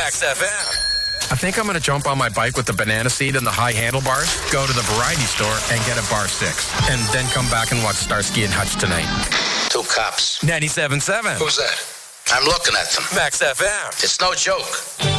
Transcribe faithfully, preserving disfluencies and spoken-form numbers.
Max F M. I think I'm going to jump on my bike with the banana seat and the high handlebars, go to the variety store, and get a bar six. And then come back and watch Starsky and Hutch tonight. Two cops. ninety-seven point seven. Who's that? I'm looking at them. Max F M. It's no joke.